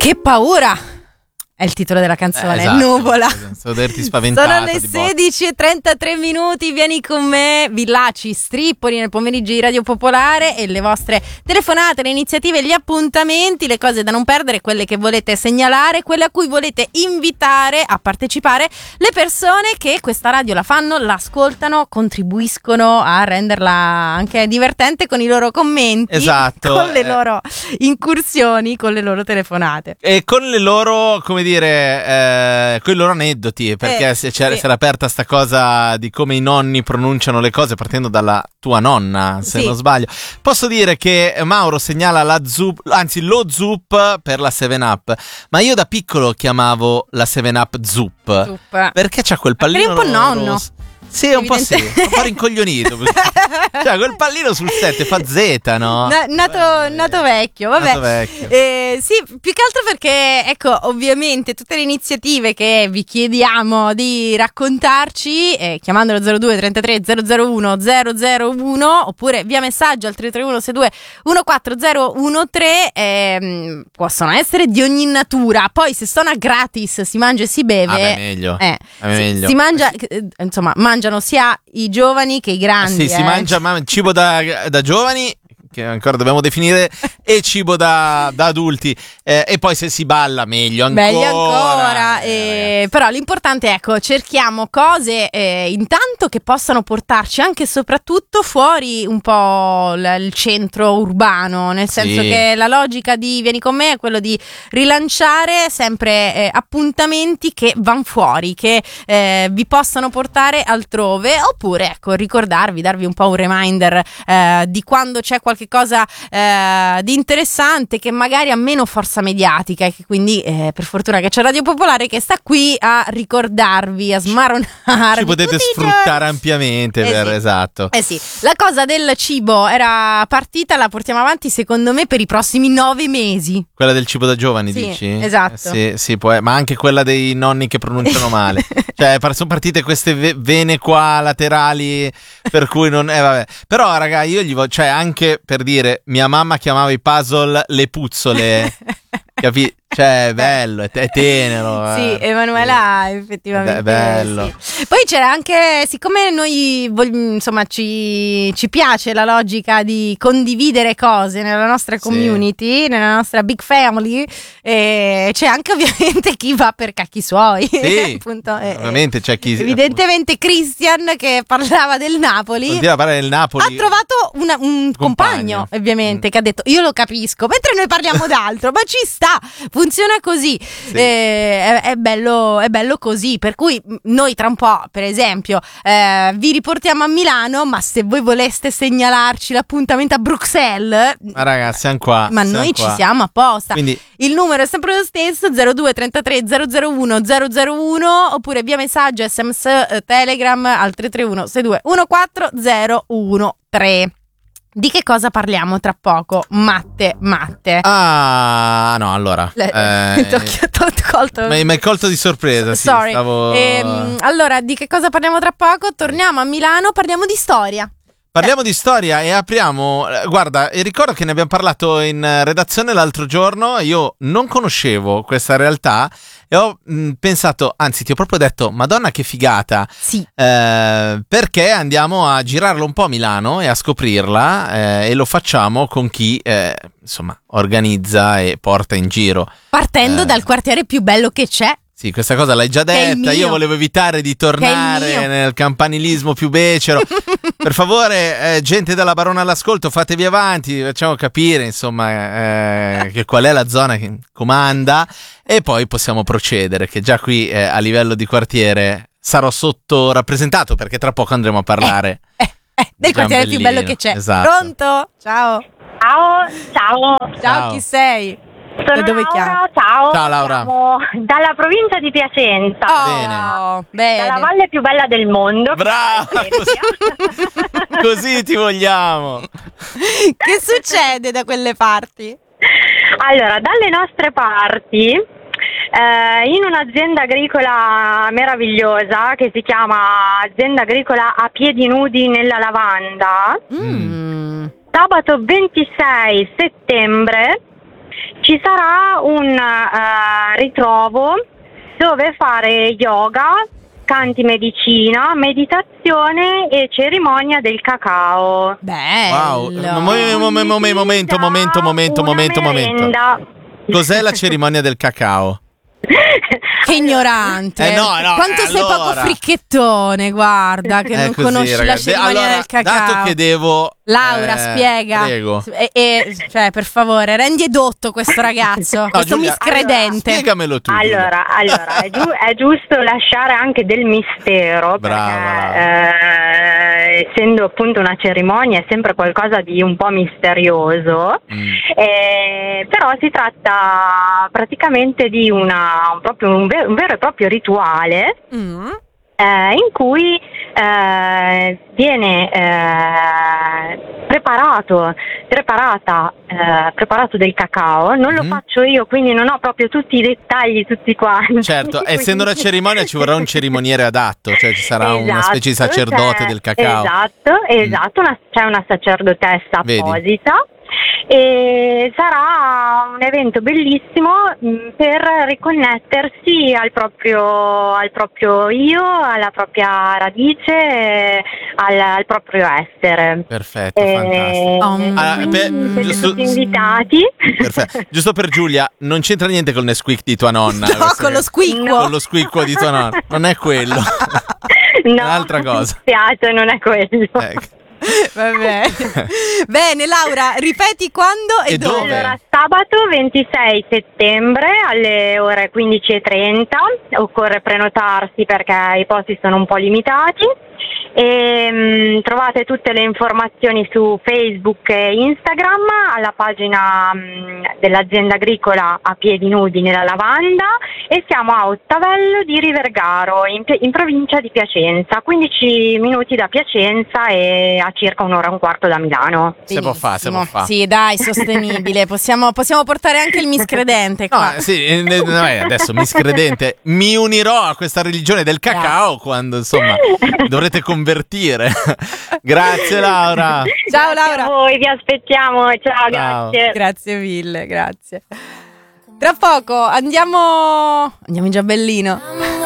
Che paura! È il titolo della canzone, esatto, Nuvola. Devo averti spaventato. Sono le 16:33, vieni con me, Villaci, Strippoli nel pomeriggio di Radio Popolare e le vostre telefonate, le iniziative, gli appuntamenti, le cose da non perdere, quelle che volete segnalare, quelle a cui volete invitare a partecipare, le persone che questa radio la fanno, l'ascoltano, contribuiscono a renderla anche divertente con i loro commenti, esatto, con le loro incursioni, con le loro telefonate. E con le loro, come dire, con i loro aneddoti, perché si era aperta sta cosa di come i nonni pronunciano le cose partendo dalla tua nonna, se non sbaglio. Posso dire che Mauro segnala lo Zup per la 7up, ma io da piccolo chiamavo la 7up Zup. Perché c'ha quel pallino un po' nonno. Sì, un po' rincoglionito. Cioè, quel pallino sul 7 fa Z, no? Nato vecchio, vabbè. Nato vecchio. Sì, più che altro perché, ecco, ovviamente tutte le iniziative che vi chiediamo di raccontarci, chiamandolo 02 33 001 001 oppure via messaggio al 331 62 14013, possono essere di ogni natura. Poi se sono a gratis, si mangia e si beve. Meglio. Meglio. Si mangia, insomma, mangiano sia i giovani che i grandi. Sì, si mangia cibo da giovani, che ancora dobbiamo definire, e cibo da adulti, e poi se si balla meglio ancora. Però l'importante è, ecco, cerchiamo cose intanto che possano portarci anche e soprattutto fuori un po' il centro urbano, nel senso che la logica di Vieni con me è quello di rilanciare sempre appuntamenti che van fuori, che vi possano portare altrove, oppure, ecco, ricordarvi, darvi un po' un reminder di quando c'è qualche cosa di interessante che magari ha meno forza mediatica e che quindi per fortuna che c'è Radio Popolare che sta qui a ricordarvi, a smaronarvi. Ci potete sfruttare ampiamente esatto. Sì, la cosa del cibo era partita, la portiamo avanti secondo me per i prossimi 9 mesi. Quella del cibo da giovani, dici? Esatto. Sì, ma anche quella dei nonni che pronunciano male. Cioè, sono partite queste vene qua laterali per cui non vabbè. Però raga, io gli voglio, cioè, anche per dire, mia mamma chiamava i puzzle le puzzole. Cioè, è bello, è tenero. Sì, Emanuela effettivamente è bello. Sì. Poi c'era anche, siccome noi insomma ci piace la logica di condividere cose nella nostra community, nella nostra big family, c'è anche ovviamente chi va per cacchi suoi. Sì, appunto, ovviamente c'è chi... Evidentemente Christian, che parlava del Napoli, continua a parlare del Napoli, ha trovato un compagno ovviamente, che ha detto io lo capisco, mentre noi parliamo d'altro, ma ci sta, funziona così. Sì. È bello così, per cui noi tra un po', per esempio, vi riportiamo a Milano, ma se voi voleste segnalarci l'appuntamento a Bruxelles, ma ragazzi, siamo qua, ci siamo apposta. Quindi il numero è sempre lo stesso, 02 33 001 001, oppure via messaggio SMS Telegram al 331 62 14013. Di che cosa parliamo tra poco? Matte. Ah, no, allora. Ti ho colto. Mi hai colto di sorpresa, sì. Sorry. Allora, di che cosa parliamo tra poco? Torniamo a Milano, parliamo di storia. Parliamo di storia e apriamo. Guarda, ricordo che ne abbiamo parlato in redazione l'altro giorno. Io non conoscevo questa realtà e ho pensato, anzi, ti ho proprio detto, Madonna, che figata! Sì. Perché andiamo a girarlo un po' a Milano e a scoprirla, e lo facciamo con chi, insomma, organizza e porta in giro. Partendo dal quartiere più bello che c'è. Sì, questa cosa l'hai già detta, io volevo evitare di tornare nel campanilismo più becero. Per favore, gente della Barona all'ascolto, fatevi avanti, facciamo capire, insomma, che qual è la zona che comanda, e poi possiamo procedere, che già qui a livello di quartiere sarò sottorappresentato, perché tra poco andremo a parlare del quartiere più bello che c'è. Esatto. Pronto? Ciao, chi sei? Sono dove Laura, ciao. Ciao Laura. Siamo dalla provincia di Piacenza. Bene. Dalla valle più bella del mondo. Bravo! Così ti vogliamo. Che succede da quelle parti? Allora, dalle nostre parti, in un'azienda agricola meravigliosa che si chiama Azienda Agricola a Piedi Nudi nella Lavanda, sabato 26 settembre ci sarà un ritrovo dove fare yoga, canti medicina, meditazione e cerimonia del cacao. Bello. Momento. Cos'è la cerimonia del cacao? Che ignorante. Quanto sei poco fricchettone, guarda, che non conosci la cerimonia del cacao. Dato che devo... Laura, spiega. Prego. Cioè, per favore, rendi edotto questo ragazzo, questo Giulia, miscredente. Spiegamelo tu. Allora, è giusto lasciare anche del mistero. Brava. Perché, essendo appunto una cerimonia, è sempre qualcosa di un po' misterioso. Però si tratta praticamente di un vero e proprio rituale in cui viene preparato del cacao. Non lo faccio io, quindi non ho proprio tutti i dettagli tutti quanti. Certo, essendo una cerimonia ci vorrà un cerimoniere adatto, cioè ci sarà una specie di sacerdote del cacao. Esatto, c'è una sacerdotessa apposita. E sarà un evento bellissimo per riconnettersi al proprio io, alla propria radice, al proprio essere. Perfetto, fantastico. Tutti invitati. Perfetto. Giusto per Giulia, non c'entra niente con il Nesquik di tua nonna. No, con lo squicco. Con lo squicco di tua nonna. Non è quello. No, è un'altra cosa. Mi spiace, non è quello. Vabbè. Bene, Laura, ripeti quando e dove? Allora, sabato 26 settembre alle ore 15:30. Occorre prenotarsi perché i posti sono un po' limitati. E trovate tutte le informazioni su Facebook e Instagram alla pagina dell'azienda agricola A Piedi Nudi nella Lavanda, e siamo a Ottavello di Rivergaro in provincia di Piacenza, 15 minuti da Piacenza e a circa un'ora e un quarto da Milano. Se può fare. Sì, dai, sostenibile. Possiamo portare anche il miscredente qua. No, sì, adesso miscredente. Mi unirò a questa religione del cacao quando insomma dovrete convertire. Grazie Laura. Ciao Laura. A voi, vi aspettiamo. Ciao. Grazie. Grazie mille, grazie. Tra poco andiamo in Giabellino.